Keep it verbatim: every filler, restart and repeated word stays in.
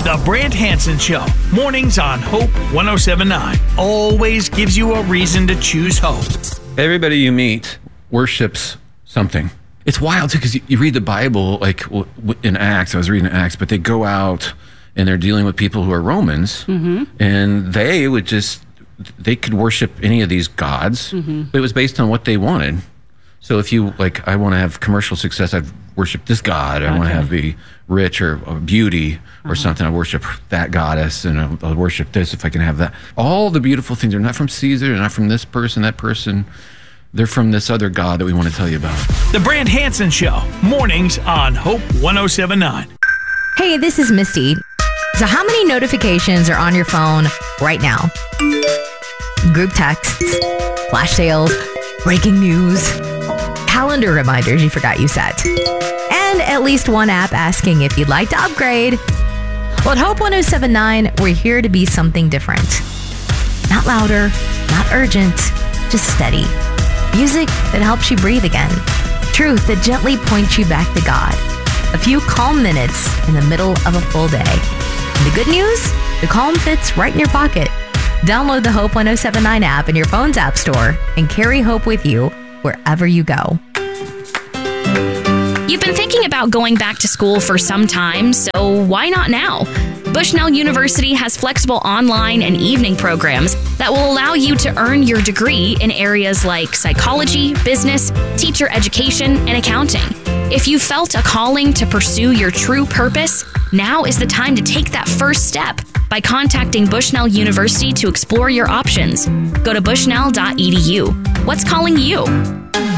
The Brant Hansen Show, mornings on Hope one oh seven point nine. Always gives you a reason to choose hope. Everybody you meet worships something. It's wild, too, because you, you read the Bible, like in Acts, I was reading Acts, but they go out and they're dealing with people who are Romans, mm-hmm. and they would just, they could worship any of these gods, mm-hmm. but it was based on what they wanted. So if you, like, I want to have commercial success, I'd worship this god. I okay. want to have be rich or, or beauty or uh-huh. something. I worship that goddess, and I'll, I'll worship this if I can have that. All the beautiful things are not from Caesar, they're not from this person, that person. They're from this other god that we want to tell you about. The Brant Hansen Show, mornings on Hope one oh seven point nine. Hey, this is Misty. So how many notifications are on your phone right now? Group texts, flash sales, breaking news, calendar reminders you forgot you set, and at least one app asking if you'd like to upgrade. Well, at Hope one oh seven point nine, we're here to be something different. Not louder, not urgent, just steady. Music that helps you breathe again. Truth that gently points you back to God. A few calm minutes in the middle of a full day. And the good news? The calm fits right in your pocket. Download the Hope one oh seven point nine app in your phone's app store and carry hope with you wherever you go. You've been thinking about going back to school for some time, so why not now? Bushnell University has flexible online and evening programs that will allow you to earn your degree in areas like psychology, business, teacher education, and accounting. If you felt a calling to pursue your true purpose, now is the time to take that first step by contacting Bushnell University to explore your options. Go to bushnell dot e d u. What's calling you?